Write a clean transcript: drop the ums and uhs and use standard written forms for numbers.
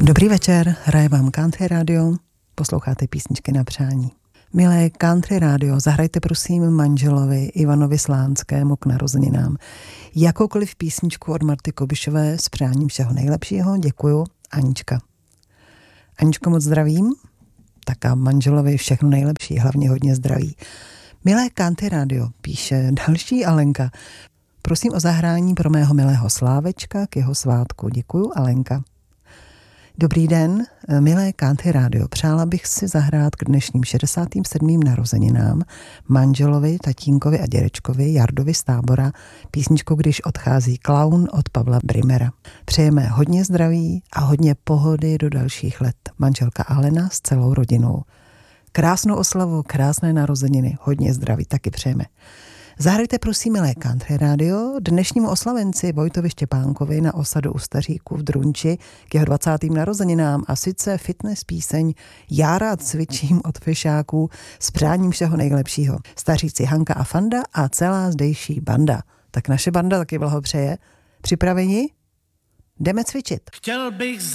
Dobrý večer, hraje vám Country Radio, posloucháte písničky na přání. Milé Country Radio, zahrajte prosím manželovi Ivanovi Slánskému k narozeninám jakoukoliv písničku od Marty Kobišové s přáním všeho nejlepšího. Děkuju, Anička. Aničko, moc zdravím, tak a manželovi všechno nejlepší, hlavně hodně zdraví. Milé Country Radio, píše další Alenka. Prosím o zahrání pro mého milého Slávečka k jeho svátku. Děkuju, Alenka. Dobrý den, milé Country Radio. Přála bych si zahrát k dnešním 67. narozeninám manželovi, tatínkovi a dědečkovi Jardovi z Tábora písničku Když odchází klaun od Pavla Brimera. Přejeme hodně zdraví a hodně pohody do dalších let. Manželka Alena s celou rodinou. Krásnou oslavu, krásné narozeniny, hodně zdraví taky přejeme. Zahrajte prosím, milé Country Radio, dnešnímu oslavenci Vojtovi Štěpánkovi na osadu u Staříku v Drunči k jeho 20. narozeninám a sice fitness píseň Já rád cvičím od Fešáků s přáním všeho nejlepšího. Staříci Hanka a Fanda a celá zdejší banda. Tak naše banda taky blahopřeje. Připraveni? Jdeme cvičit. Chtěl bych